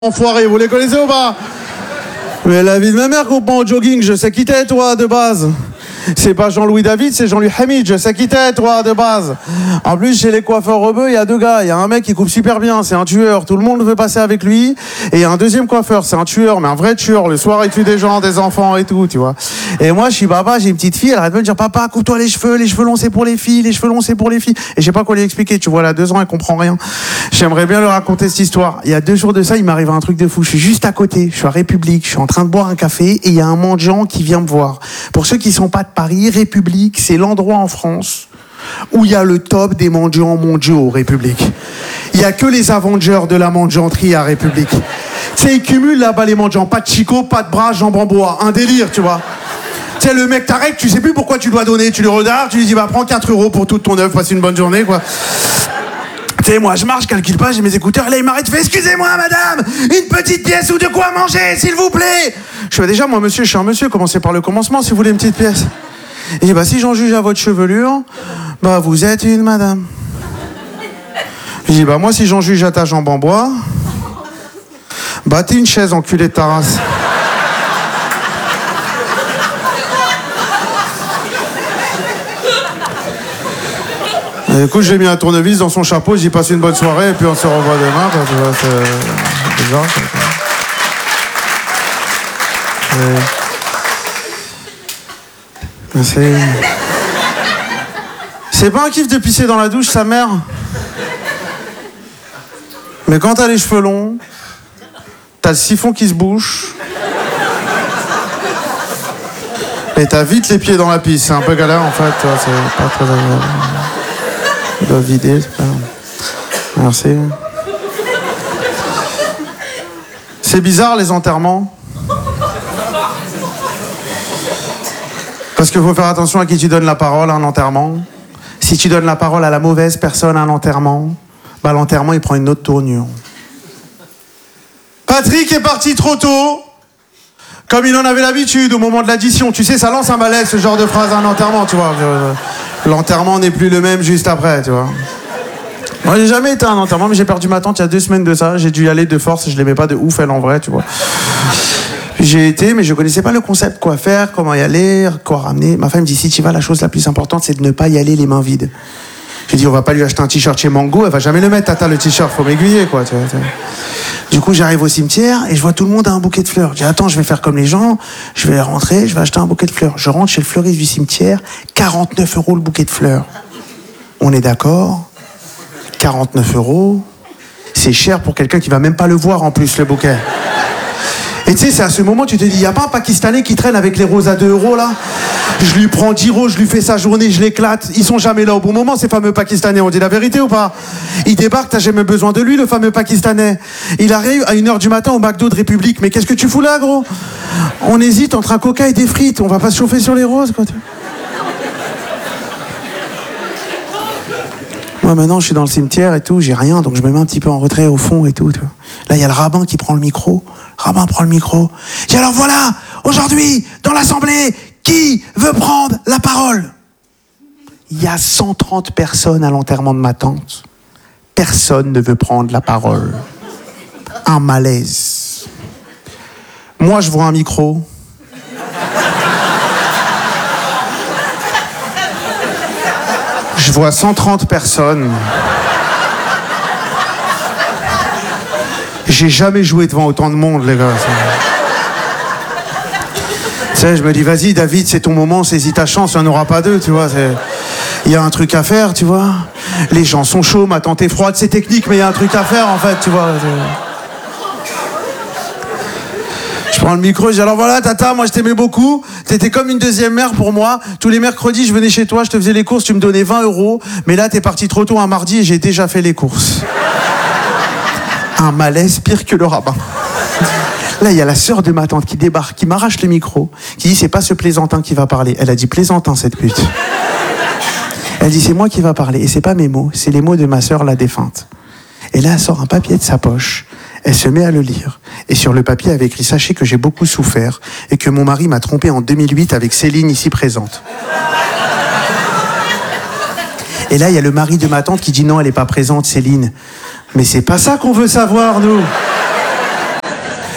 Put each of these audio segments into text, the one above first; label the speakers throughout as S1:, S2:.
S1: Enfoiré, vous les connaissez ou pas? Mais la vie de ma mère qu'on prend au jogging, je sais qui t'es toi de base. C'est pas Jean-Louis David, c'est Jean-Louis Hamid, je sais qui t'es toi de base. En plus, chez les coiffeurs rebeux, il y a deux gars. Il y a un mec qui coupe super bien, c'est un tueur, tout le monde veut passer avec lui. Et il y a un deuxième coiffeur, c'est un tueur, mais un vrai tueur. Le soir, il tue des gens, des enfants et tout, tu vois. Et moi, je suis papa, j'ai une petite fille, elle arrête de me dire, papa, coupe-toi les cheveux longs c'est pour les filles, les cheveux longs c'est pour les filles. Et je sais pas quoi lui expliquer, tu vois, elle a 2 ans, elle comprend rien. J'aimerais bien leur raconter cette histoire. Il y a 2 jours de ça, il m'arrive un truc de fou. Je suis juste à côté, je suis à République, je suis en train de boire un café et il y a un mendiant qui vient me voir. Pour ceux qui sont pas de Paris, République, c'est l'endroit en France où il y a le top des mendiants mondiaux, République. Il y a que les Avengers de la mendianterie à République. Tu sais, ils cumulent là-bas les mendiants, pas de Chico, pas de bras, jambes en bois, un délire, tu vois. Tu sais, le mec t'arrête, tu sais plus pourquoi tu dois donner, tu le regardes, tu lui dis, bah prends 4 € pour toute ton œuvre, passe une bonne journée, quoi. Tu sais, moi je marche, je calcule pas, j'ai mes écouteurs, et là il m'arrête, fait excusez-moi madame, une petite pièce ou de quoi manger, s'il vous plaît. Je fais déjà, moi monsieur, je suis un monsieur, commencez par le commencement si vous voulez une petite pièce. Il dit, bah si j'en juge à votre chevelure, bah vous êtes une madame. Je dis, bah moi si j'en juge à ta jambe en bois, bah t'es une chaise enculée de ta race. Et du coup, j'ai mis un tournevis dans son chapeau, j'ai passé une bonne soirée et puis on se revoit demain. Tu vois, c'est bizarre. C'est pas un kiff de pisser dans la douche, sa mère. Mais quand t'as les cheveux longs, t'as le siphon qui se bouche. Et t'as vite les pieds dans la pisse. C'est un peu galère en fait. C'est pas très agréable. Tu dois vider, c'est pas grave. Merci. C'est bizarre les enterrements. Parce qu'il faut faire attention à qui tu donnes la parole à un enterrement. Si tu donnes la parole à la mauvaise personne à un enterrement, bah l'enterrement il prend une autre tournure. Patrick est parti trop tôt, comme il en avait l'habitude au moment de l'addition. Tu sais, ça lance un malaise ce genre de phrase à un enterrement, tu vois. L'enterrement n'est plus le même juste après, tu vois. Moi j'ai jamais été à un enterrement, mais j'ai perdu ma tante il y a 2 semaines de ça. J'ai dû y aller de force, je l'aimais pas de ouf elle en vrai, tu vois. J'ai été, mais je connaissais pas le concept, quoi faire, comment y aller, quoi ramener. Ma femme me dit, si tu vas, la chose la plus importante, c'est de ne pas y aller les mains vides. J'ai dit, on va pas lui acheter un t-shirt chez Mango, elle va jamais le mettre, tata, le t-shirt, faut m'aiguiller, quoi. Tu vois. Du coup, j'arrive au cimetière et je vois tout le monde a un bouquet de fleurs. Je dis, attends, je vais faire comme les gens, je vais rentrer, je vais acheter un bouquet de fleurs. Je rentre chez le fleuriste du cimetière, 49 € le bouquet de fleurs. On est d'accord? 49 €, c'est cher pour quelqu'un qui va même pas le voir en plus, le bouquet. Et tu sais, c'est à ce moment, tu te dis, y a pas un Pakistanais qui traîne avec les roses à 2 € là? Je lui prends 10 €, je lui fais sa journée, je l'éclate. Ils sont jamais là au bon moment, ces fameux Pakistanais. On dit la vérité ou pas? Il débarque, t'as jamais besoin de lui, le fameux Pakistanais. Il arrive à 1h du matin au McDo de République. Mais qu'est-ce que tu fous là, gros? On hésite entre un coca et des frites. On va pas se chauffer sur les roses, quoi. Moi, maintenant, je suis dans le cimetière et tout, j'ai rien, donc je me mets un petit peu en retrait au fond et tout. Là, il y a le rabbin qui prend le micro. Le rabbin prend le micro. Il dit, alors voilà, aujourd'hui, dans l'assemblée, qui veut prendre la parole? Il y a 130 personnes à l'enterrement de ma tante. Personne ne veut prendre la parole. Un malaise. Moi, je vois un micro. Je vois 130 personnes. J'ai jamais joué devant autant de monde, les gars. Tu sais, je me dis, vas-y, David, c'est ton moment, saisis ta chance, il n'y en aura pas 2, tu vois. Il y a un truc à faire, tu vois. Les gens sont chauds, ma tante est froide, c'est technique, mais il y a un truc à faire, en fait, tu vois. Je prends le micro, je dis, alors voilà, tata, moi je t'aimais beaucoup, t'étais comme une deuxième mère pour moi. Tous les mercredis, je venais chez toi, je te faisais les courses, tu me donnais 20 €, mais là, t'es parti trop tôt un mardi et j'ai déjà fait les courses. Un malaise pire que le rabbin. Là, il y a la sœur de ma tante qui débarque, qui m'arrache le micro, qui dit, c'est pas ce plaisantin qui va parler. Elle a dit plaisantin, cette pute. Elle dit, c'est moi qui va parler, et c'est pas mes mots, c'est les mots de ma sœur, la défunte. Et là, elle sort un papier de sa poche. Elle se met à le lire. Et sur le papier, elle avait écrit « Sachez que j'ai beaucoup souffert et que mon mari m'a trompé en 2008 avec Céline ici présente. » Et là, il y a le mari de ma tante qui dit « Non, elle n'est pas présente, Céline. » Mais c'est pas ça qu'on veut savoir, nous.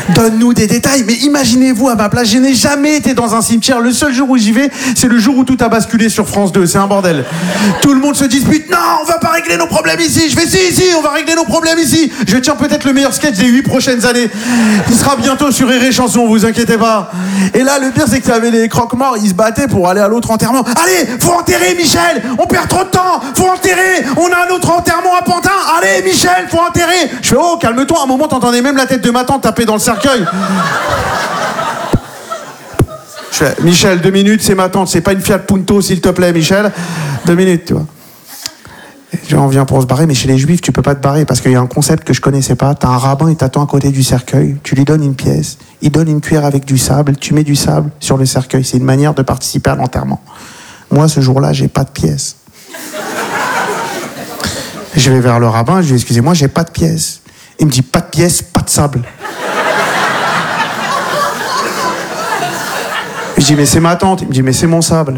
S1: Donne-nous des détails. Mais imaginez-vous à ma place, je n'ai jamais été dans un cimetière. Le seul jour où j'y vais, c'est le jour où tout a basculé sur France 2. C'est un bordel. Tout le monde se dispute. Non, on va pas régler nos problèmes ici. Je fais si, on va régler nos problèmes ici. Je tiens peut-être le meilleur sketch des 8 prochaines années. Il sera bientôt sur Rire et Chanson, vous inquiétez pas. Et là, le pire, c'est que tu avais les croque-morts. Ils se battaient pour aller à l'autre enterrement. Allez, faut enterrer Michel. On perd trop de temps. Faut enterrer. On a un autre enterrement à Pantin. Allez, Michel, faut enterrer. Je fais, oh, calme-toi. À un moment, t'entendais même la tête de ma tante taper dans le cercueil. Je fais, Michel, 2 minutes, c'est ma tante. C'est pas une Fiat Punto, s'il te plaît, Michel. 2 minutes, tu vois. Et on vient pour se barrer, mais chez les Juifs, tu peux pas te barrer parce qu'il y a un concept que je connaissais pas. T'as un rabbin, il t'attend à côté du cercueil. Tu lui donnes une pièce. Il donne une cuillère avec du sable. Tu mets du sable sur le cercueil. C'est une manière de participer à l'enterrement. Moi, ce jour-là, j'ai pas de pièce. Je vais vers le rabbin, je lui dis, excusez-moi, j'ai pas de pièce. Il me dit, pas de pièce, pas de sable. Je dis, mais c'est ma tante. Il me dit, mais c'est mon sable.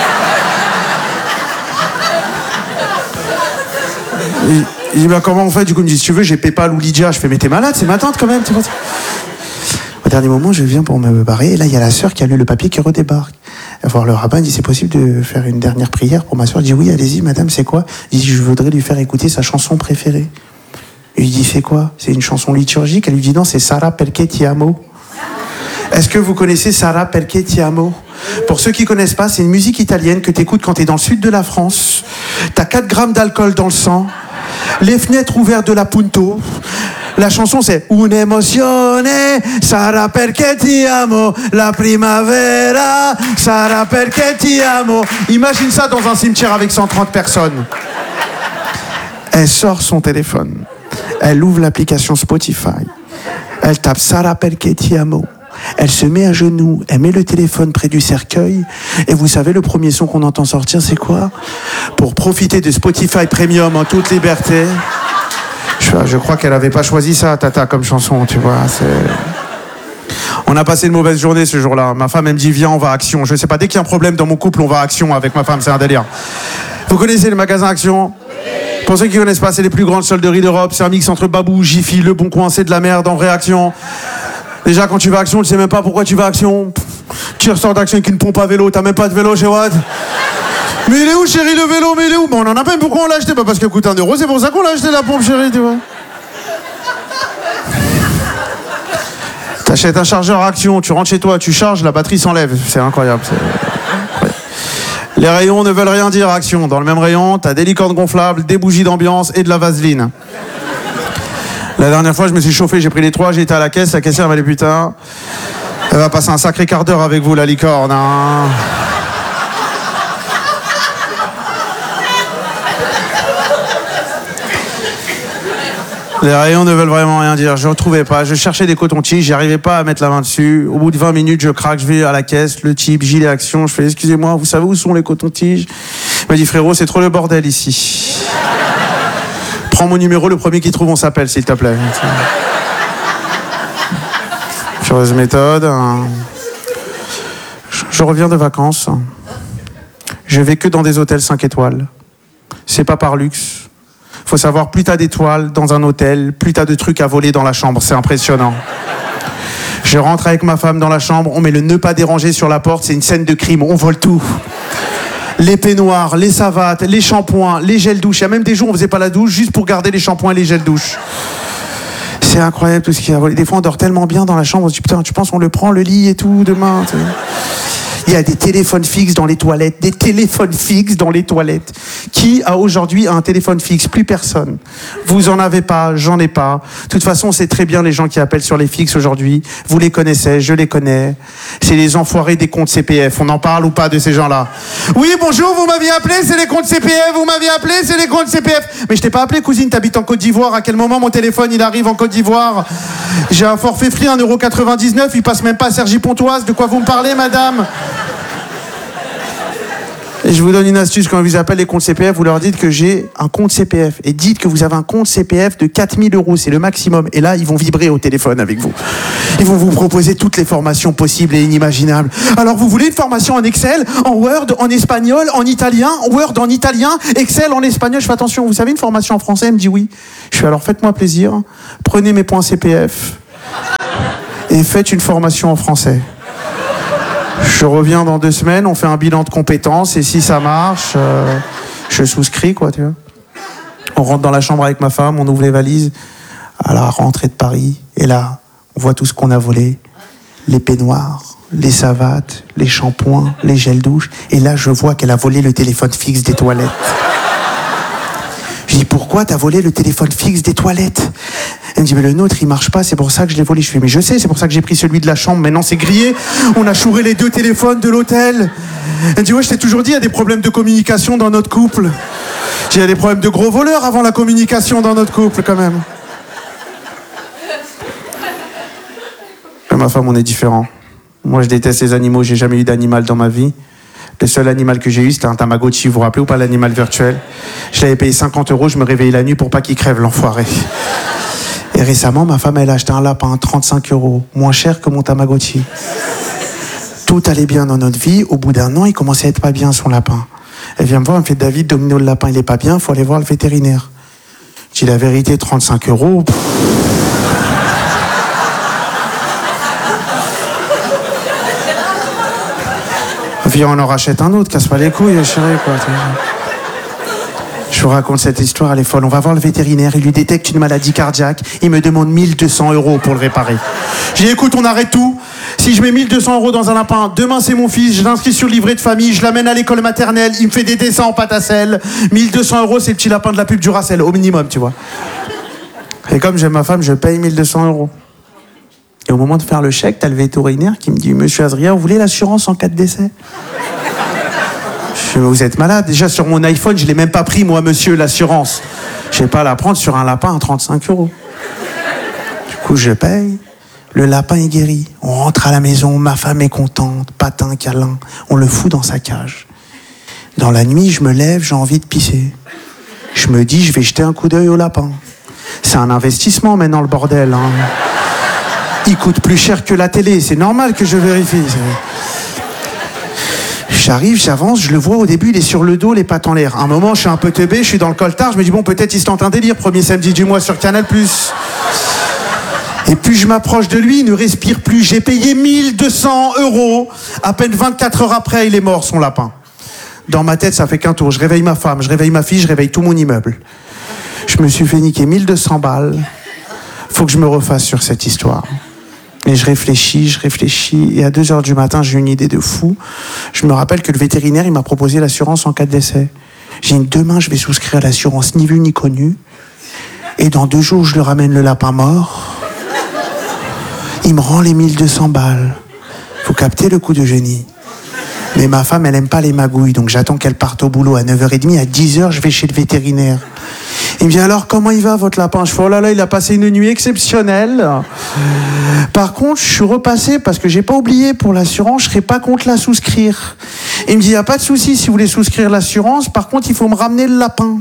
S1: Il dit, bah, comment on fait? Du coup, il me dit, si tu veux, j'ai Paypal ou Lydia. Je fais, mais t'es malade, c'est ma tante quand même. Au dernier moment, je viens pour me barrer. Et là, il y a la sœur qui a lu le papier qui redébarque. Voir le rabbin, il dit, c'est possible de faire une dernière prière pour ma sœur? Je dis, oui, allez-y, madame, c'est quoi? Il dit, je voudrais lui faire écouter sa chanson préférée. Il lui dit, c'est quoi? C'est une chanson liturgique? Elle lui dit, non, c'est Sara Perché ti amo. Est-ce que vous connaissez Sara Perché ti amo? Pour ceux qui connaissent pas, c'est une musique italienne que t'écoutes quand t'es dans le sud de la France. T'as 4 grammes d'alcool dans le sang. Les fenêtres ouvertes de la Punto. La chanson c'est Un'emozione, Sara perché ti amo, la primavera, Sara perché ti amo. Imagine ça dans un cimetière avec 130 personnes. Elle sort son téléphone. Elle ouvre l'application Spotify. Elle tape Sara perché ti amo. Elle se met à genoux, elle met le téléphone près du cercueil, et vous savez, le premier son qu'on entend sortir, c'est quoi? Pour profiter de Spotify Premium en toute liberté. Je crois qu'elle avait pas choisi ça, Tata, comme chanson, tu vois. On a passé une mauvaise journée ce jour-là. Ma femme, elle me dit, viens, on va à Action. Je sais pas, dès qu'il y a un problème dans mon couple, on va à Action avec ma femme, c'est un délire. Vous connaissez le magasin Action? Pour ceux qui connaissent pas, c'est les plus grandes solderies d'Europe. C'est un mix entre Babou, Jiffy, Le Bon Coin, c'est de la merde, en vraie Action. Déjà, quand tu vas à Action, tu sais même pas pourquoi tu vas à Action. Tu ressors d'Action avec une pompe à vélo, t'as même pas de vélo chez Watt. Mais il est où, chérie, le vélo? Mais il est où? Bon, on en a pas, pourquoi on l'a acheté? Bah, parce qu'il coûte 1 €, c'est pour ça qu'on l'a acheté, la pompe, chérie, tu vois. T'achètes un chargeur Action, tu rentres chez toi, tu charges, la batterie s'enlève. C'est incroyable. Les rayons ne veulent rien dire, Action. Dans le même rayon, t'as des licornes gonflables, des bougies d'ambiance et de la vaseline. La dernière fois, je me suis chauffé, j'ai pris les 3, j'ai été à la caisse, la caissière m'a dit, putain, elle va passer un sacré quart d'heure avec vous, la licorne, hein. Les rayons ne veulent vraiment rien dire. Je ne retrouvais pas. Je cherchais des cotons-tiges. J'y arrivais pas à mettre la main dessus. Au bout de 20 minutes, je craque. Je vais à la caisse. Le type, gilet Action. Je fais, excusez-moi, vous savez où sont les cotons-tiges? Il m'a dit, frérot, c'est trop le bordel ici. Prends mon numéro, le premier qui trouve, on s'appelle, s'il te plaît. Curieuse méthode. Je reviens de vacances. Je vais que dans des hôtels 5 étoiles. C'est pas par luxe. Faut savoir, plus t'as d'étoiles dans un hôtel, plus t'as de trucs à voler dans la chambre. C'est impressionnant. Je rentre avec ma femme dans la chambre, on met le ne pas déranger sur la porte, c'est une scène de crime, on vole tout. Les peignoirs, les savates, les shampoings, les gels douche. Il y a même des jours où on faisait pas la douche juste pour garder les shampoings et les gels douche. C'est incroyable tout ce qu'il y a volé. Des fois on dort tellement bien dans la chambre, on se dit putain, tu penses on le prend le lit et tout demain, t'sais. Il y a des téléphones fixes dans les toilettes, des téléphones fixes dans les toilettes. Qui a aujourd'hui un téléphone fixe? Plus personne. Vous en avez pas, j'en ai pas. De toute façon, c'est très bien les gens qui appellent sur les fixes aujourd'hui. Vous les connaissez, je les connais. C'est les enfoirés des comptes CPF. On en parle ou pas de ces gens-là? Oui, bonjour, vous m'aviez appelé, c'est les comptes CPF. Vous m'aviez appelé, c'est les comptes CPF. Mais je t'ai pas appelé, cousine, t'habites en Côte d'Ivoire. À quel moment mon téléphone, il arrive en Côte d'Ivoire? J'ai un forfait free, 1,99 €. Il passe même pas à Cergy-Pontoise. De quoi vous me parlez, madame? Et je vous donne une astuce, quand ils vous appellent les comptes CPF, vous leur dites que j'ai un compte CPF. Et dites que vous avez un compte CPF de 4 000 €, c'est le maximum. Et là, ils vont vibrer au téléphone avec vous. Ils vont vous proposer toutes les formations possibles et inimaginables. Alors, vous voulez une formation en Excel, en Word, en espagnol, en italien, Word en italien, Excel en espagnol? Je fais attention, vous savez une formation en français? Elle me dit oui. Je fais alors, faites-moi plaisir, prenez mes points CPF. et faites une formation en français. Je reviens dans 2 semaines, on fait un bilan de compétences et si ça marche, je souscris, quoi, tu vois. On rentre dans la chambre avec ma femme, on ouvre les valises à la rentrée de Paris et là, on voit tout ce qu'on a volé. Les peignoirs, les savates, les shampoings, les gels douche. Et là, je vois qu'elle a volé le téléphone fixe des toilettes. Je dis, pourquoi t'as volé le téléphone fixe des toilettes? Elle me dit, mais le nôtre, il marche pas, c'est pour ça que je l'ai volé. Je fais, mais je sais, c'est pour ça que j'ai pris celui de la chambre. Maintenant, c'est grillé. On a chouré les 2 téléphones de l'hôtel. Elle me dit, ouais, je t'ai toujours dit, il y a des problèmes de communication dans notre couple. Il y a des problèmes de gros voleurs avant la communication dans notre couple, quand même. Ma femme, on est différents. Moi, je déteste les animaux, j'ai jamais eu d'animal dans ma vie. Le seul animal que j'ai eu, c'était un Tamagotchi, vous vous rappelez ou pas, l'animal virtuel? Je l'avais payé 50 €, je me réveillais la nuit pour pas qu'il crève, l'enfoiré. Et récemment, ma femme, elle a acheté un lapin, 35 €, moins cher que mon Tamagotchi. Tout allait bien dans notre vie, au bout d'1 an, il commençait à être pas bien, son lapin. Elle vient me voir, elle me fait, David, Domino, le lapin, il est pas bien, faut aller voir le vétérinaire. Je dis la vérité, 35 €, Viens, on en rachète un autre, casse pas les couilles, chérie, quoi. Je vous raconte cette histoire, elle est folle. On va voir le vétérinaire, il lui détecte une maladie cardiaque, il me demande 1200 € pour le réparer. J'ai dit, écoute, on arrête tout. Si je mets 1200 € dans un lapin, demain c'est mon fils, je l'inscris sur le livret de famille, je l'amène à l'école maternelle, il me fait des dessins en pâte à sel. 1200 € c'est le petit lapin de la pub Duracell, au minimum, tu vois. Et comme j'aime ma femme, je paye 1200 €. Et au moment de faire le chèque, t'as le vétérinaire qui me dit, Monsieur Azria, vous voulez l'assurance en cas de décès? Je dis, mais vous êtes malade. Déjà sur mon iPhone, je l'ai même pas pris, moi, monsieur, l'assurance. Je vais pas la prendre sur un lapin à 35 €. Du coup, je paye. Le lapin est guéri. On rentre à la maison, ma femme est contente, patin, câlin. On le fout dans sa cage. Dans la nuit, je me lève, j'ai envie de pisser. Je me dis, je vais jeter un coup d'œil au lapin. C'est un investissement maintenant, le bordel, hein. Il coûte plus cher que la télé, c'est normal que je vérifie. J'arrive, j'avance, je le vois au début, il est sur le dos, les pattes en l'air. À un moment, je suis un peu teubé, je suis dans le coltard, je me dis bon, peut-être il se tente un délire, premier samedi du mois sur Canal+. Et plus je m'approche de lui, il ne respire plus. J'ai payé 1200 €. À peine 24 heures après, il est mort, son lapin. Dans ma tête, ça fait qu'un tour. Je réveille ma femme, je réveille ma fille, je réveille tout mon immeuble. Je me suis fait niquer 1200 balles. Faut que je me refasse sur cette histoire. Et je réfléchis, et à 2 h du matin, j'ai une idée de fou. Je me rappelle que le vétérinaire, il m'a proposé l'assurance en cas de décès. J'ai dit, demain, je vais souscrire à l'assurance ni vu ni connu. Et dans 2 jours, je lui ramène le lapin mort. Il me rend les 1200 balles. Faut capter le coup de génie. Mais ma femme, elle aime pas les magouilles, donc j'attends qu'elle parte au boulot à 9h30. À 10 h, je vais chez le vétérinaire. Il me dit, alors, comment il va, votre lapin? Je fais, oh là là, il a passé une nuit exceptionnelle. Par contre, je suis repassé parce que j'ai pas oublié pour l'assurance, je serais pas contre la souscrire. Il me dit, y a pas de souci si vous voulez souscrire l'assurance, par contre, il faut me ramener le lapin.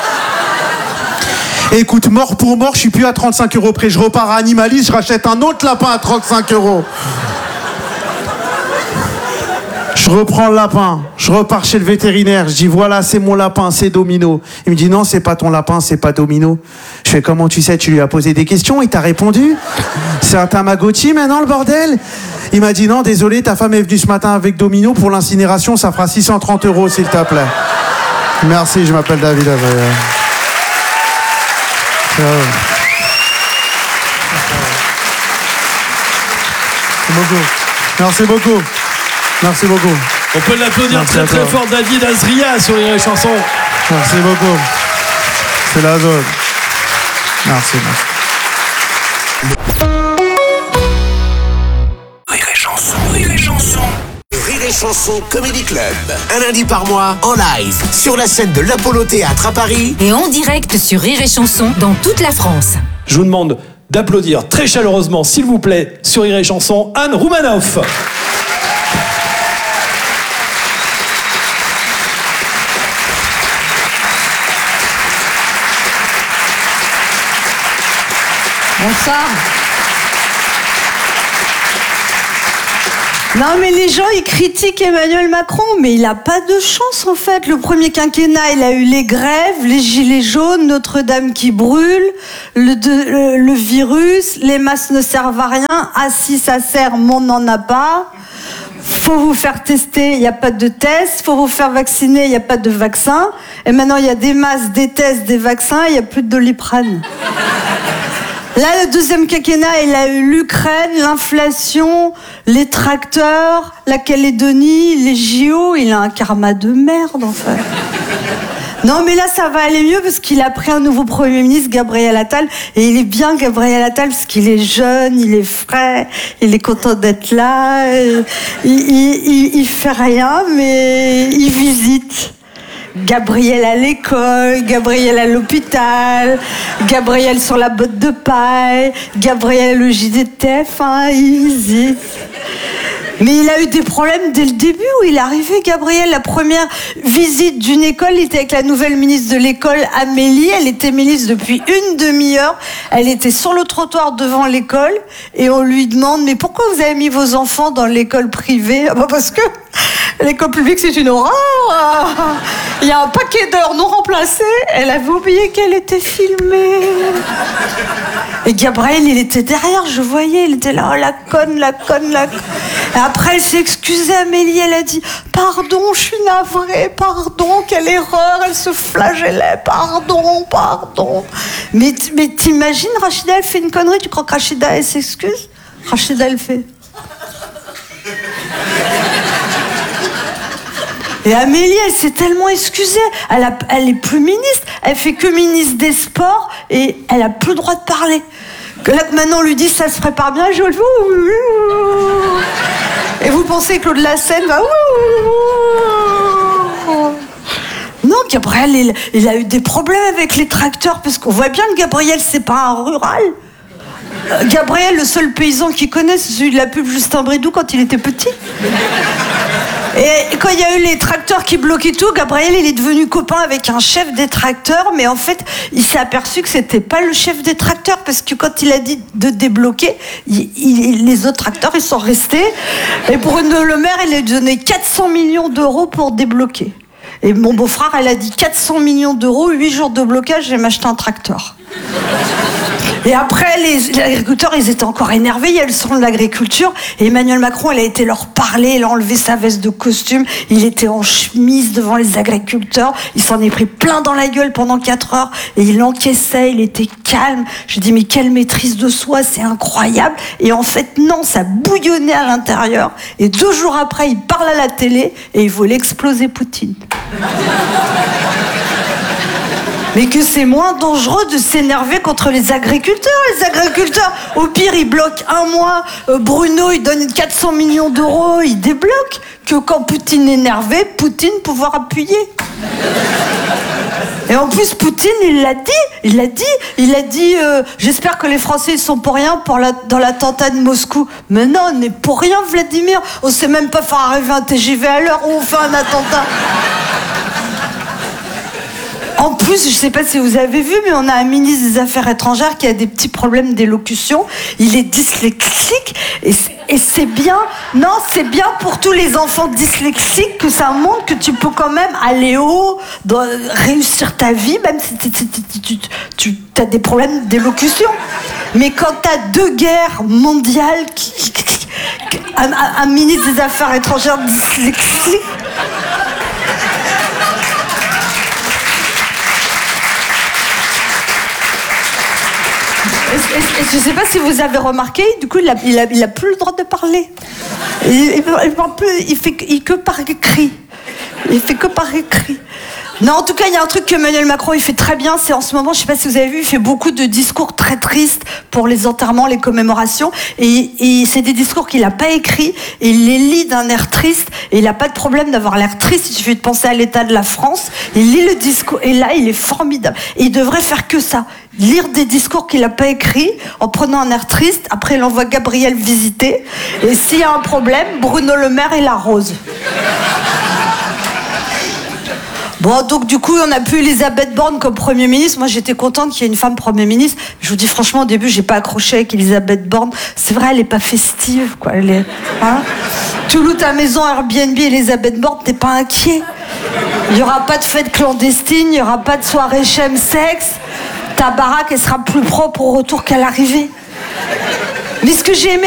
S1: Et écoute, mort pour mort, je suis plus à 35 € près. Je repars à Animalis, je rachète un autre lapin à 35 €. Je reprends le lapin, je repars chez le vétérinaire, je dis voilà, c'est mon lapin, c'est Domino. Il me dit non, c'est pas ton lapin, c'est pas Domino. Je fais comment tu sais, tu lui as posé des questions, il t'a répondu? C'est un Tamagotchi maintenant, le bordel? Il m'a dit non, désolé, ta femme est venue ce matin avec Domino, pour l'incinération, ça fera 630 € s'il te plaît. Merci, je m'appelle David Azria. Merci beaucoup. Merci beaucoup.
S2: On peut l'applaudir très très fort, David Azria, sur les chansons.
S1: Merci beaucoup. C'est la zone. Merci.
S3: Rire et chanson, rire et chanson. Rire et chanson Comedy Club. Un lundi par mois, en live, sur la scène de l'Apollo Théâtre à Paris.
S4: Et en direct sur Rire et chanson dans toute la France.
S2: Je vous demande d'applaudir très chaleureusement, s'il vous plaît, sur Rire et chanson, Anne Roumanoff.
S5: Bonsoir. Non, mais les gens, ils critiquent Emmanuel Macron, mais il n'a pas de chance, en fait. Le premier quinquennat, il a eu les grèves, les gilets jaunes, Notre-Dame qui brûle, le virus, les masques ne servent à rien. Ah, si ça sert, mais on n'en a pas. Faut vous faire tester, il n'y a pas de test. Faut vous faire vacciner, il n'y a pas de vaccin. Et maintenant, il y a des masques, des tests, des vaccins, il n'y a plus de Doliprane. Là, le deuxième quinquennat, il a eu l'Ukraine, l'inflation, les tracteurs, la Calédonie, les JO. Il a un karma de merde, en fait. Non, mais là, ça va aller mieux parce qu'il a pris un nouveau Premier ministre, Gabriel Attal. Et il est bien, Gabriel Attal, parce qu'il est jeune, il est frais, il est content d'être là. Il fait rien, mais il visite. Gabriel à l'école, Gabriel à l'hôpital, Gabriel sur la botte de paille, Gabriel au JDTF, hein, il visite. Mais il a eu des problèmes dès le début où il est arrivé, Gabriel. La première visite d'une école, il était avec la nouvelle ministre de l'école, Amélie. Elle était ministre depuis une demi-heure. Elle était sur le trottoir devant l'école et on lui demande « Mais pourquoi vous avez mis vos enfants dans l'école privée ?» Ah bah parce que l'école publique, c'est une horreur. Il y a un paquet d'heures non remplacées. Elle avait oublié qu'elle était filmée. Et Gabriel, il était derrière, je voyais, il était là, oh, la conne. Et après, elle s'est excusée, Amélie, elle a dit « Pardon, je suis navrée, pardon, quelle erreur, elle se flagellait, pardon. » Mais t'imagines, Rachida, elle fait une connerie, tu crois que Rachida, elle s'excuse ? Rachida, elle fait... Et Amélie, elle s'est tellement excusée. Elle est plus ministre. Elle fait que ministre des Sports et elle a plus le droit de parler. Que là, maintenant, on lui dit ça se prépare bien. Je le et vous pensez que Claude Lassène va. Non, Gabriel, il a eu des problèmes avec les tracteurs parce qu'on voit bien que Gabriel, c'est pas un rural. Gabriel, le seul paysan qu'il connaît, c'est celui de la pub Justin Bridou quand il était petit. Et quand il y a eu les tracteurs qui bloquaient tout, Gabriel, il est devenu copain avec un chef des tracteurs, mais en fait, il s'est aperçu que c'était pas le chef des tracteurs, parce que quand il a dit de débloquer, les autres tracteurs, ils sont restés. Et Bruno Le Maire, il a donné 400 millions d'euros pour débloquer. Et mon beau-frère, elle a dit 400 millions d'euros, 8 jours de blocage, je vais m'acheter un tracteur. Et après, les agriculteurs, ils étaient encore énervés. Il y a le salon de l'agriculture. Et Emmanuel Macron, il a été leur parler. Il a enlevé sa veste de costume. Il était en chemise devant les agriculteurs. Il s'en est pris plein dans la gueule pendant 4 heures. Et il encaissait, il était calme. Je dis, mais quelle maîtrise de soi, c'est incroyable. Et en fait, non, ça bouillonnait à l'intérieur. Et 2 jours après, il parle à la télé et il voulait exploser Poutine. Mais que c'est moins dangereux de s'énerver contre les agriculteurs. Les agriculteurs, au pire, ils bloquent 1 mois. Bruno, il donne 400 millions d'euros, il débloque. Que quand Poutine est énervé, Poutine pouvoir appuyer. Et en plus, Poutine, il a dit, j'espère que les Français ils sont pour rien dans l'attentat de Moscou. Mais non, on n'est pour rien, Vladimir. On sait même pas faire arriver un TGV à l'heure où on fait un attentat. En plus, je ne sais pas si vous avez vu, mais on a un ministre des Affaires étrangères qui a des petits problèmes d'élocution. Il est dyslexique et c'est bien. Non, c'est bien pour tous les enfants dyslexiques que ça montre que tu peux quand même aller haut, réussir ta vie, même si tu as des problèmes d'élocution. Mais quand tu as 2 guerres mondiales, un ministre des Affaires étrangères dyslexique... Et je ne sais pas si vous avez remarqué, du coup, il a plus le droit de parler. Il parle plus, il fait que par écrit. Il fait que par écrit. Non, en tout cas, il y a un truc que Emmanuel Macron, il fait très bien, c'est en ce moment, je ne sais pas si vous avez vu, il fait beaucoup de discours très tristes pour les enterrements, les commémorations, et c'est des discours qu'il n'a pas écrits, et il les lit d'un air triste, et il n'a pas de problème d'avoir l'air triste, il suffit de penser à l'état de la France, il lit le discours, et là, il est formidable. Et il devrait faire que ça, lire des discours qu'il n'a pas écrits, en prenant un air triste, après il envoie Gabriel visiter, et s'il y a un problème, Bruno Le Maire, il l'arrose. Bon, donc du coup, on a pu Elisabeth Borne comme Premier ministre. Moi, j'étais contente qu'il y ait une femme Premier ministre. Je vous dis franchement, au début, j'ai pas accroché avec Elisabeth Borne. C'est vrai, elle est pas festive, quoi. Elle est, hein ? Tu loues ta maison Airbnb Elisabeth Borne, t'es pas inquiet. Il n'y aura pas de fête clandestine, il n'y aura pas de soirée chemsex. Ta baraque, elle sera plus propre au retour qu'à l'arrivée. Mais ce que j'ai aimé